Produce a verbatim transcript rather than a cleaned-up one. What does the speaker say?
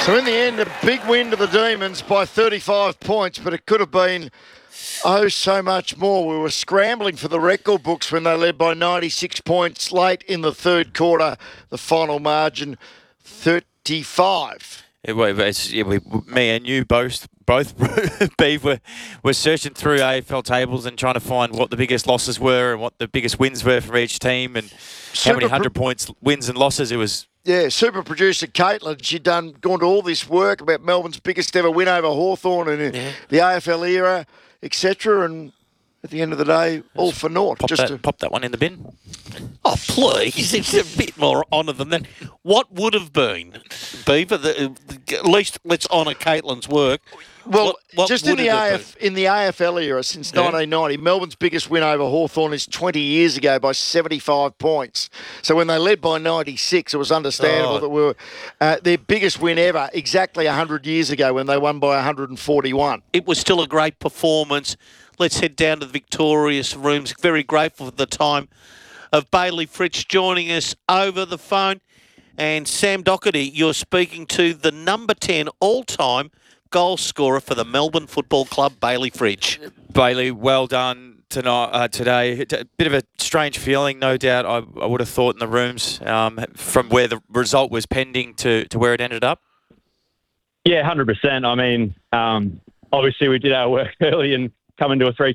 So in the end, a big win to the Demons by thirty-five points, but it could have been, oh, so much more. We were scrambling for the record books when they led by ninety-six points late in the third quarter. The final margin, thirty-five. It, it's, yeah, we, me and you both, both Beav, were, were searching through A F L tables and trying to find what the biggest losses were and what the biggest wins were for each team and Super how many hundred pro- points wins and losses it was. Yeah, super producer Caitlin, she'd done gone to all this work about Melbourne's biggest ever win over Hawthorn and Yeah. the A F L era, et cetera. And at the end of the day, all for naught. Pop, Just that, to, pop that one in the bin. Oh, please. It's a bit more honour than that. What would have been, Beaver, the, the, at least let's honour Caitlin's work. well, what, what just in would the it have A F in the A F L era since Yeah. nineteen ninety, Melbourne's biggest win over Hawthorn is twenty years ago by seventy-five points. So when they led by ninety-six, it was understandable Oh. that we were uh, their biggest win ever exactly one hundred years ago when they won by one hundred forty-one. It was still a great performance. Let's head down to the Victorious rooms. Very grateful for the time of Bailey Fritsch joining us over the phone. And Sam Doherty, you're speaking to the number ten all-time goal scorer for the Melbourne Football Club, Bailey Fritsch. Bailey, well done tonight, uh, today. A bit of a strange feeling, no doubt, I, I would have thought in the rooms um, from where the result was pending to, to where it ended up. Yeah, one hundred percent. I mean, um, obviously we did our work early and coming to a three